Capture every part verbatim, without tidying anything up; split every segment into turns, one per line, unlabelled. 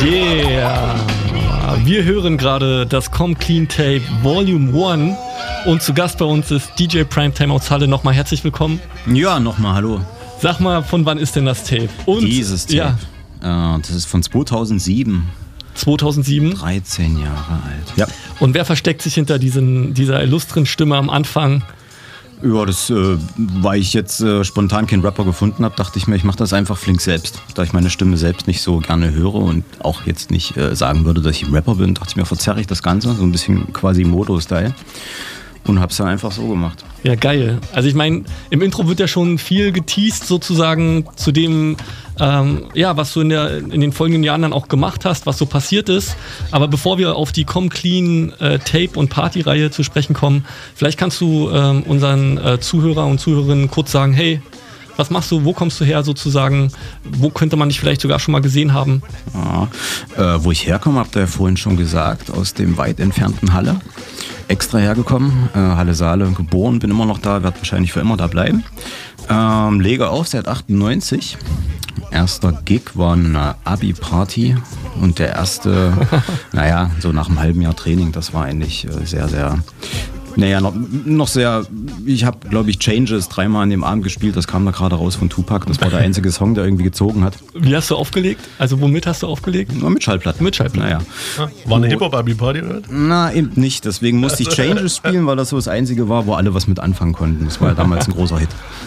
Yeah! Wir hören gerade das Come Clean Tape Volume eins und zu Gast bei uns ist D J Primetime aus Halle. Nochmal herzlich willkommen.
Ja, nochmal hallo.
Sag mal, von wann ist denn das Tape?
Und, Dieses Tape? Ja. Äh, das ist von zweitausendsieben.
zweitausendsieben?
dreizehn Jahre alt. Ja.
Und wer versteckt sich hinter diesen, dieser illustren Stimme am Anfang?
Ja, das, äh, weil ich jetzt äh, spontan keinen Rapper gefunden habe, dachte ich mir, ich mache das einfach flink selbst. Da ich meine Stimme selbst nicht so gerne höre und auch jetzt nicht äh, sagen würde, dass ich ein Rapper bin, dachte ich mir, verzerre ich das Ganze, so ein bisschen quasi Modo-Style. Und hab's dann einfach so gemacht.
Ja, geil. Also ich meine, im Intro wird ja schon viel geteased sozusagen zu dem, ähm, ja, was du in, der, in den folgenden Jahren dann auch gemacht hast, was so passiert ist. Aber bevor wir auf die Come Clean äh, Tape und Party-Reihe zu sprechen kommen, vielleicht kannst du ähm, unseren äh, Zuhörer und Zuhörerinnen kurz sagen, hey, was machst du, wo kommst du her sozusagen, wo könnte man dich vielleicht sogar schon mal gesehen haben?
Ja, äh, wo ich herkomme, habt ihr ja vorhin schon gesagt, aus dem weit entfernten Halle. Extra hergekommen, äh, Halle Saale, geboren, bin immer noch da, werde wahrscheinlich für immer da bleiben. Ähm, lege auf seit achtundneunzig. Erster Gig war eine Abi-Party und der erste, naja, so nach einem halben Jahr Training, das war eigentlich äh, sehr, sehr... Naja, noch, noch sehr, ich habe, glaube ich, Changes dreimal an dem Abend gespielt, das kam da gerade raus von Tupac, das war der einzige Song, der irgendwie gezogen hat.
Wie hast du aufgelegt? Also womit hast du aufgelegt?
Nur mit Schallplatten.
Mit Schallplatten?
Naja.
War eine Hip-Hop-Abi-Party, oder?
Na, eben nicht, deswegen musste ich Changes spielen, weil das so das Einzige war, wo alle was mit anfangen konnten. Das war ja damals ein großer Hit.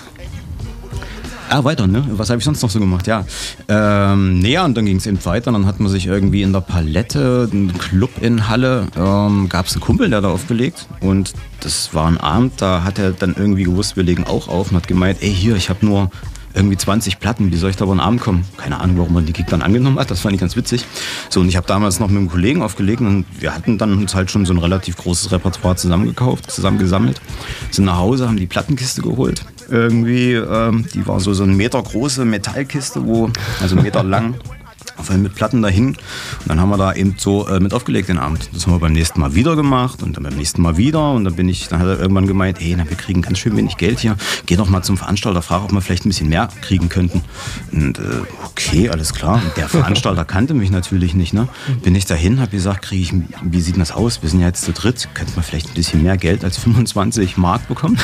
Ah, weiter, ne? Was habe ich sonst noch so gemacht? Ja, ähm, nee, und dann ging es eben weiter. Dann hat man sich irgendwie in der Palette, einen Club in Halle, ähm, gab es einen Kumpel, der da aufgelegt. Und das war ein Abend, da hat er dann irgendwie gewusst, wir legen auch auf und hat gemeint, ey, hier, ich habe nur irgendwie zwanzig Platten, wie soll ich da über den Abend kommen? Keine Ahnung, warum man die Gig dann angenommen hat, das fand ich ganz witzig. So, und ich habe damals noch mit einem Kollegen aufgelegt und wir hatten dann uns halt schon so ein relativ großes Repertoire zusammengekauft, zusammengesammelt, sind nach Hause, haben die Plattenkiste geholt. Irgendwie, ähm, die war so, so eine Meter große Metallkiste, wo, also einen Meter lang, voll mit Platten dahin. Und dann haben wir da eben so äh, mit aufgelegt den Abend. Das haben wir beim nächsten Mal wieder gemacht und dann beim nächsten Mal wieder. Und dann bin ich, dann hat er irgendwann gemeint, hey, na, wir kriegen ganz schön wenig Geld hier. Geh doch mal zum Veranstalter, frag, ob wir vielleicht ein bisschen mehr kriegen könnten. Und äh, okay, alles klar. Und der Veranstalter kannte mich natürlich nicht. Ne? Bin ich dahin, habe gesagt, kriege ich, wie sieht denn das aus? Wir sind ja jetzt zu dritt. Könnte man vielleicht ein bisschen mehr Geld als fünfundzwanzig Mark bekommen?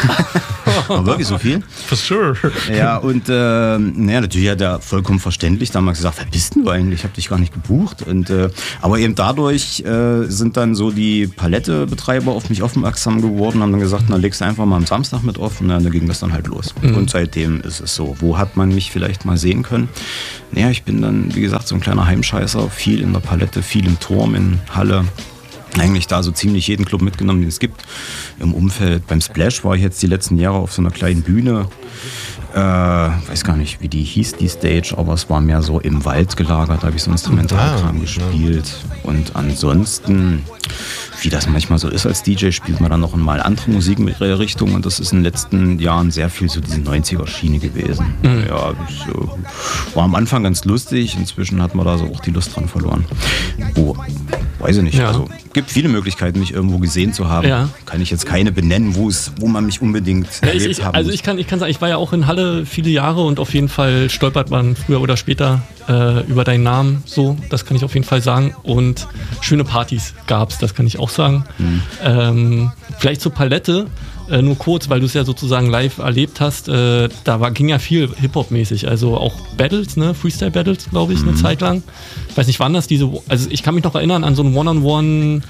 War wirklich so viel?
For sure.
Ja, und äh, naja, natürlich hat er vollkommen verständlich damals gesagt, wer bist denn du eigentlich? Ich habe dich gar nicht gebucht. Und, äh, aber eben dadurch äh, sind dann so die Palettebetreiber auf mich aufmerksam geworden, haben dann gesagt, na legst du einfach mal am Samstag mit auf und dann ging das dann halt los. Mhm. Und seitdem ist es so. Wo hat man mich vielleicht mal sehen können? Naja, ich bin dann, wie gesagt, so ein kleiner Heimscheißer, viel in der Palette, viel im Turm, in Halle. Eigentlich da so ziemlich jeden Club mitgenommen, den es gibt. Im Umfeld, beim Splash war ich jetzt die letzten Jahre auf so einer kleinen Bühne. Äh, weiß gar nicht, wie die hieß, die Stage, aber es war mehr so im Wald gelagert, da habe ich so Instrumentalkram ah, gespielt. Ja. Und ansonsten, wie das manchmal so ist als D J, spielt man dann noch mal andere Musikrichtungen und das ist in den letzten Jahren sehr viel so diese neunziger-Schiene gewesen. Mhm. Ja, das äh, war am Anfang ganz lustig, inzwischen hat man da so auch die Lust dran verloren. Oh, weiß ich nicht, ja. Also gibt viele Möglichkeiten, mich irgendwo gesehen zu haben. Ja. Kann ich jetzt keine benennen, wo es, wo man mich unbedingt
ja,
erlebt
ich, ich,
haben
Also
muss.
ich kann, ich kann sagen, ich war ja auch in Halle viele Jahre und auf jeden Fall stolpert man früher oder später äh, über deinen Namen, so, das kann ich auf jeden Fall sagen. Und schöne Partys gab's, das kann ich auch sagen. Mhm. Ähm, vielleicht zur Palette, äh, nur kurz, weil du es ja sozusagen live erlebt hast, äh, da war, ging ja viel Hip-Hop-mäßig, also auch Battles, ne? Freestyle-Battles, glaube ich, mhm. eine Zeit lang. Ich weiß nicht, wann das diese, also ich kann mich noch erinnern an so ein One-on-One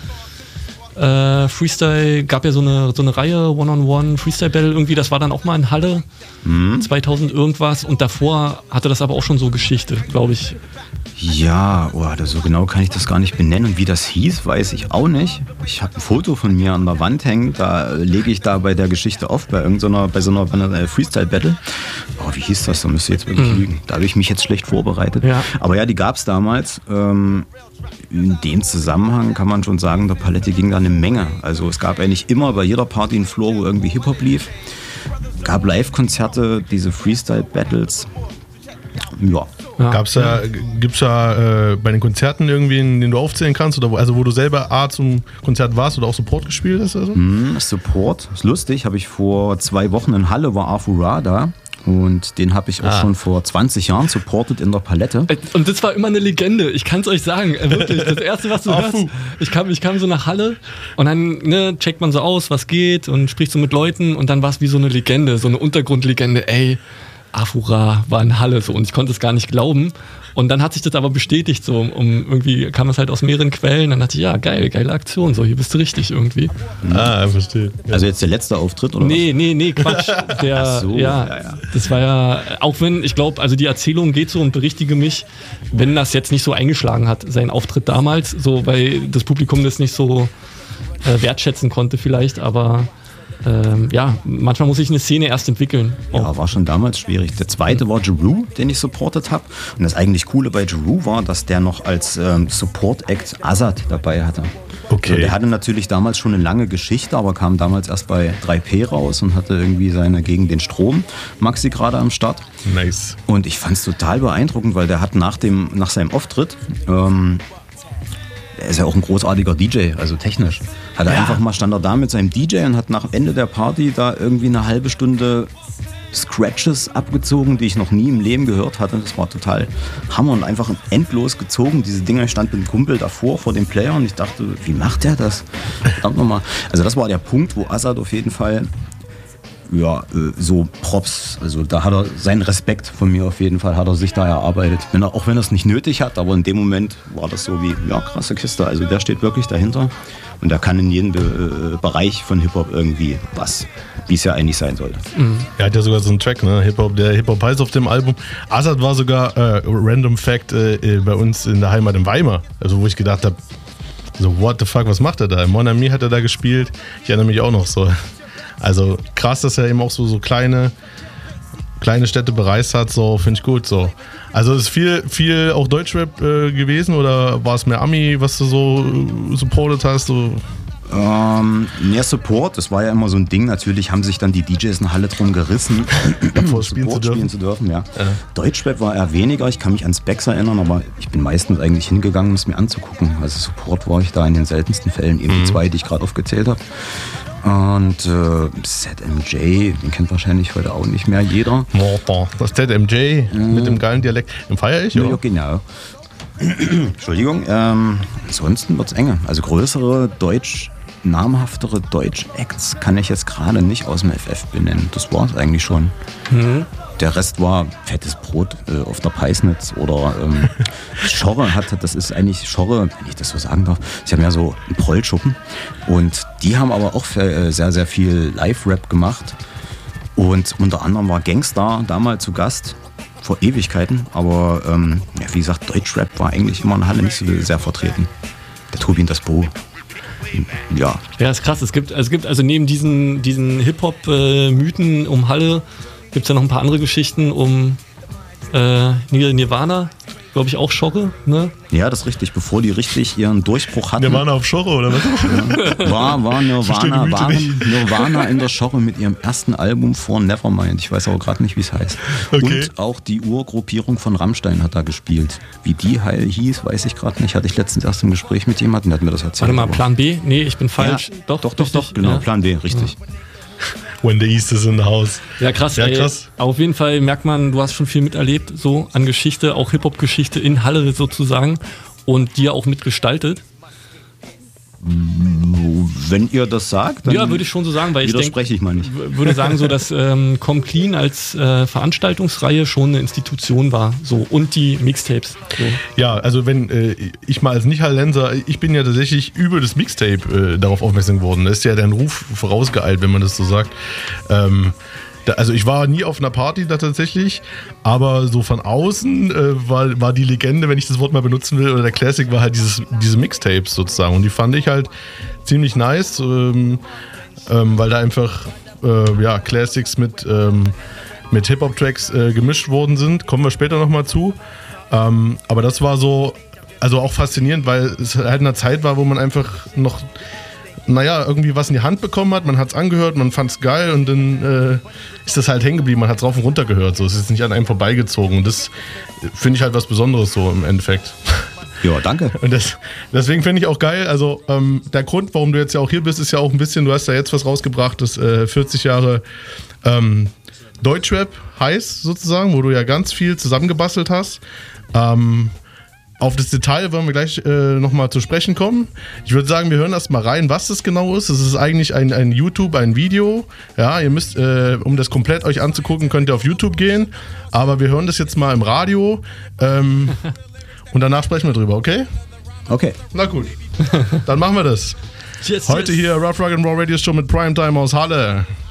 Äh, Freestyle, gab ja so eine, so eine Reihe, One-on-One, Freestyle-Battle irgendwie, das war dann auch mal in Halle, mhm. zweitausend irgendwas und davor hatte das aber auch schon so Geschichte, glaube ich.
Ja, oh, so genau kann ich das gar nicht benennen und wie das hieß, weiß ich auch nicht. Ich habe ein Foto von mir an der Wand hängen, da lege ich da bei der Geschichte auf, bei irgendeiner, bei so einer, bei einer Freestyle-Battle. Oh, wie hieß das, da müsste ich jetzt wirklich mhm. lügen. Da habe ich mich jetzt schlecht vorbereitet. Ja. Aber ja, die gab es damals. Ähm, in dem Zusammenhang kann man schon sagen, der Palette ging da eine Menge. Also es gab eigentlich immer bei jeder Party einen Floor, wo irgendwie Hip-Hop lief. Gab Live-Konzerte, diese Freestyle-Battles. Ja.
Ja. Gab's da, gibt's da äh, bei den Konzerten irgendwie, den du aufzählen kannst? Oder wo, also wo du selber A zum Konzert warst oder auch Support gespielt hast? Also?
Mm, Support, ist lustig, habe ich vor zwei Wochen in Halle, war Arthur Ra da Und den habe ich auch
Ah.
schon vor zwanzig Jahren supportet in der Palette.
Und das war immer eine Legende, ich kann es euch sagen, äh, wirklich, das Erste, was du hörst, ich kam, ich kam so nach Halle und dann ne, checkt man so aus, was geht und spricht so mit Leuten und dann war es wie so eine Legende, so eine Untergrundlegende, ey, Afura war in Halle so und ich konnte es gar nicht glauben. Und dann hat sich das aber bestätigt, so um irgendwie kam es halt aus mehreren Quellen. Dann dachte ich, ja, geil, geile Aktion, so hier bist du richtig irgendwie.
Ah, verstehe. Ja.
Also jetzt der letzte Auftritt, oder
Nee, nee, nee, Quatsch. Der,
Ach so,
ja,
ja, ja.
das war ja, auch wenn, ich glaube, also die Erzählung geht so und berichtige mich, wenn das jetzt nicht so eingeschlagen hat, sein Auftritt damals, so weil das Publikum das nicht so äh, wertschätzen konnte vielleicht, aber ähm, ja, manchmal muss sich eine Szene erst entwickeln.
Ja, war schon damals schwierig. Der zweite war Jeru, den ich supportet habe. Und das eigentlich Coole bei Jeru war, dass der noch als ähm, Support-Act Azad dabei hatte.
Okay.
Also der hatte natürlich damals schon eine lange Geschichte, aber kam damals erst bei drei P raus und hatte irgendwie seine Gegen den Strom Maxi gerade am Start.
Nice.
Und ich fand es total beeindruckend, weil der hat nach, dem, nach seinem Auftritt, ähm, er ist ja auch ein großartiger D J, also technisch, hat er
Ja.
einfach mal, stand er da mit seinem D J und hat nach Ende der Party da irgendwie eine halbe Stunde Scratches abgezogen, die ich noch nie im Leben gehört hatte. Das war total Hammer und einfach endlos gezogen. Diese Dinger, ich stand mit einem Kumpel davor vor dem Player und ich dachte, wie macht der das? Verdammt nochmal. Also das war der Punkt, wo Azad auf jeden Fall ja, äh, so Props, also da hat er seinen Respekt von mir auf jeden Fall, hat er sich da erarbeitet. Wenn er, auch wenn er es nicht nötig hat, aber in dem Moment war das so wie, ja, krasse Kiste. Also der steht wirklich dahinter und der kann in jedem Be- äh, Bereich von Hip-Hop irgendwie was, wie es ja eigentlich sein sollte.
Er hat ja sogar so einen Track, ne? Hip-Hop, der Hip-Hop heißt auf dem Album. Azad war sogar, äh, Random Fact, äh, bei uns in der Heimat in Weimar. Also wo ich gedacht habe, so what the fuck, was macht er da? Mon Ami hat er da gespielt. Ich erinnere mich auch noch so. Also krass, dass er eben auch so, so kleine, kleine Städte bereist hat, so finde ich gut. So. Also ist viel, viel auch Deutschrap äh, gewesen oder war es mehr Ami, was du so äh, supportet hast? So?
Ähm, mehr Support, das war ja immer so ein Ding. Natürlich haben sich dann die D Js in Halle drum gerissen,
Davor spielen zu
Support
dürfen.
spielen zu dürfen. Ja. Ja. Deutschrap war eher weniger. Ich kann mich an Specs erinnern, aber ich bin meistens eigentlich hingegangen, um es mir anzugucken. Also Support war ich da in den seltensten Fällen, eben die zwei, die ich gerade aufgezählt habe. Und äh, Z M J, den kennt wahrscheinlich heute auch nicht mehr jeder.
Das Z M J mit dem geilen Dialekt. Den feier ich,
Ja,
oder?
genau. Entschuldigung. Ähm, ansonsten wird es enge. Also größere Deutsch, namhaftere Deutsch-Acts kann ich jetzt gerade nicht aus dem F F benennen. Das war es eigentlich schon.
Mhm.
Der Rest war fettes Brot äh, auf der Peisnitz oder ähm, Schorre hat, das ist eigentlich Schorre, wenn ich das so sagen darf. Sie haben ja so einen Prollschuppen und die haben aber auch äh, sehr, sehr viel Live-Rap gemacht und unter anderem war Gangstar damals zu Gast vor Ewigkeiten, aber ähm, ja, wie gesagt, Deutschrap war eigentlich immer in Halle nicht so sehr vertreten. Der Tobin das Bo. Ja.
Ja, ist krass. Es gibt, es gibt also neben diesen, diesen Hip-Hop-Mythen um Halle gibt es ja noch ein paar andere Geschichten um äh, Nirvana, glaube ich auch Schocke, ne?
Ja, das ist richtig. Bevor die richtig ihren Durchbruch hatten,
Wir waren auf Schorre, oder was?
war, war
Verstehe die
Nirvana,
Mythe
waren
nicht.
Nirvana in der Schorre mit ihrem ersten Album vor Nevermind. Ich weiß aber gerade nicht, wie es heißt.
Okay.
Und auch die Urgruppierung von Rammstein hat da gespielt. Wie die heil hieß, weiß ich gerade nicht. Hatte ich letztens erst im Gespräch mit jemandem, der hat mir das erzählt.
Warte mal,
aber-
Plan B? Nee, ich bin falsch.
Ja,
doch,
doch, doch,
richtig?
doch, genau.
Ja.
Plan B, richtig.
When the East is in the house.
Ja, krass.
Ja,
ey.
krass.
Auf jeden Fall merkt man, du hast schon viel miterlebt, so an Geschichte, auch Hip-Hop-Geschichte in Halle sozusagen und die ja auch mitgestaltet.
Wenn ihr das sagt, dann
Ja, würde ich schon so sagen, weil ich denke,
widerspreche ich mal nicht.
würde sagen, so dass ähm, Come Clean als äh, Veranstaltungsreihe schon eine Institution war, so und die Mixtapes. So.
Ja, also wenn äh, ich mal als Nicht-Hallenser, ich bin ja tatsächlich über das Mixtape äh, darauf aufmerksam geworden. Da ist ja dein Ruf vorausgeeilt, wenn man das so sagt. Ähm, da, also ich war nie auf einer Party da tatsächlich, aber so von außen äh, war, war die Legende, wenn ich das Wort mal benutzen will, oder der Classic war halt dieses, diese Mixtapes sozusagen. Und die fand ich halt ziemlich nice, ähm, ähm, weil da einfach äh, ja, Classics mit, ähm, mit Hip-Hop-Tracks äh, gemischt worden sind. Kommen wir später nochmal zu. Ähm, aber das war so, also auch faszinierend, weil es halt in einer Zeit war, wo man einfach noch, naja, irgendwie was in die Hand bekommen hat. Man hat es angehört, man fand es geil und dann äh, ist das halt hängen geblieben. Man hat es rauf und runter gehört. So. Es ist nicht an einem vorbeigezogen. Und das finde ich halt was Besonderes so im Endeffekt.
Ja, danke.
Und das, deswegen finde ich auch geil, also ähm, der Grund, warum du jetzt ja auch hier bist, ist ja auch ein bisschen, du hast ja jetzt was rausgebracht, das äh, vierzig Jahre ähm, Deutschrap heißt sozusagen, wo du ja ganz viel zusammengebastelt hast. Ähm, auf das Detail wollen wir gleich äh, nochmal zu sprechen kommen. Ich würde sagen, wir hören erst mal rein, was das genau ist. Es ist eigentlich ein, ein YouTube, ein Video. Ja, ihr müsst, äh, um das komplett euch anzugucken, könnt ihr auf YouTube gehen. Aber wir hören das jetzt mal im Radio. Ähm, und danach sprechen wir drüber, okay?
Okay.
Na gut, dann machen wir das.
Yes,
Heute
yes.
hier Rough Rock and Raw Radio Show mit Primetime aus Halle.